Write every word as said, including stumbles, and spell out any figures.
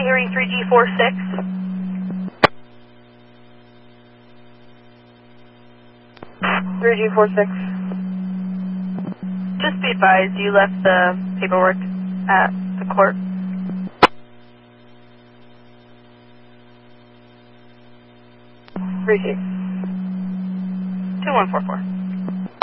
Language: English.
hearing three G four six. three G four six. Just be advised, you left the paperwork at the court. three G. two one four four.